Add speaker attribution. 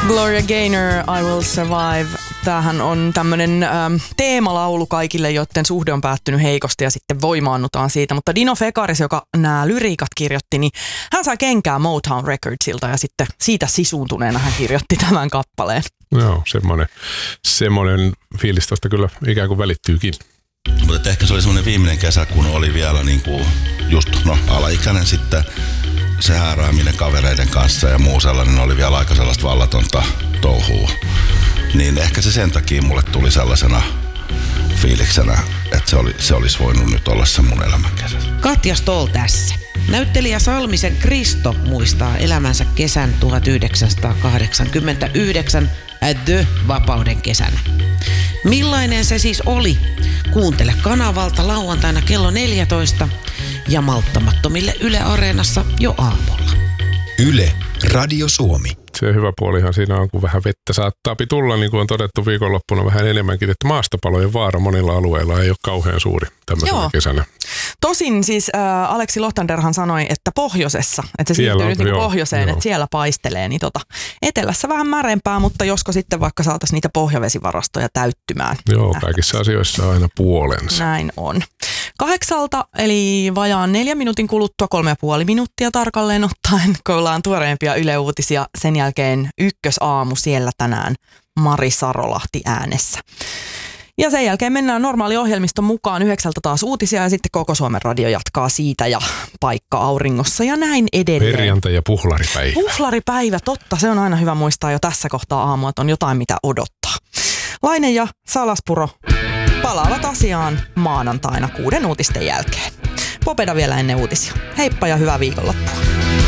Speaker 1: Gloria Gaynor, I Will Survive. Tämähän on tämmönen teemalaulu kaikille, joiden suhde on päättynyt heikosti ja sitten voimaannutaan siitä. Mutta Dino Fekaris, joka nämä lyriikat kirjoitti, niin hän sai kenkää Motown Recordsilta ja sitten siitä sisuuntuneena hän kirjoitti tämän kappaleen.
Speaker 2: Joo, semmoinen fiilis tuosta kyllä ikään kuin välittyykin.
Speaker 3: Mutta ehkä se oli semmoinen viimeinen kesä, kun oli vielä niinku just alaikäinen sitten. Se häärääminen kavereiden kanssa ja muu sellainen oli vielä aika sellaista vallatonta touhua. Niin ehkä se sen takia mulle tuli sellaisena fiiliksenä, että se olisi voinut nyt olla se mun elämän kesä.
Speaker 4: Katja Stoll tässä. Näyttelijä Salmisen Kristo muistaa elämänsä kesän 1989 The Vapauden kesänä. Millainen se siis oli? Kuuntele kanavalta lauantaina kello 14 ja malttamattomille Yle Areenassa jo aamulla.
Speaker 5: Yle Radio Suomi.
Speaker 2: Se hyvä puolihan siinä on, kun vähän vettä saattaa tulla, niin kuin on todettu viikonloppuna vähän enemmänkin, että maastopalojen vaara monilla alueilla ei ole kauhean suuri tämmöisenä kesänä.
Speaker 1: Tosin siis Aleksi Lohtanderhan sanoi, että pohjoisessa, että se siirtyy nyt niin pohjoiseen, että siellä paistelee, niin etelässä vähän märempää, mutta josko sitten vaikka saataisiin niitä pohjavesivarastoja täyttymään.
Speaker 2: Joo, kaikissa asioissa on aina puolensa.
Speaker 1: Näin on. 8, eli vajaan 4 minuutin kuluttua, 3,5 minuuttia tarkalleen ottaen, kuullaan tuoreempia Yle Uutisia. Sen jälkeen ykkösaamu siellä tänään Mari Sarolahti äänessä. Ja sen jälkeen mennään normaali ohjelmiston mukaan 9 taas uutisia ja sitten koko Suomen radio jatkaa siitä ja paikka auringossa ja näin edelleen.
Speaker 2: Perjantai ja puhlaripäivä.
Speaker 1: Puhlaripäivä, totta. Se on aina hyvä muistaa jo tässä kohtaa aamua, että on jotain mitä odottaa. Laine ja Salaspuro palaavat asiaan maanantaina 6 uutisten jälkeen. Popeda vielä ennen uutisia. Heippa ja hyvää viikonloppua.